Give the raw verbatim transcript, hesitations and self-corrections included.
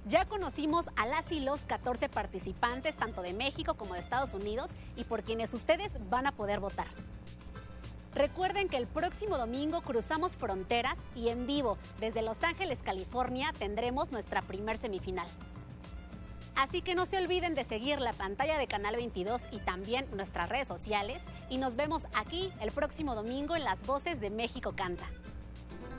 Ya conocimos a las y los catorce participantes, tanto de México como de Estados Unidos, y por quienes ustedes van a poder votar. Recuerden que el próximo domingo cruzamos fronteras y en vivo desde Los Ángeles, California, tendremos nuestra primer semifinal. Así que no se olviden de seguir la pantalla de Canal veintidós y también nuestras redes sociales, y nos vemos aquí el próximo domingo en Las Voces de México Canta.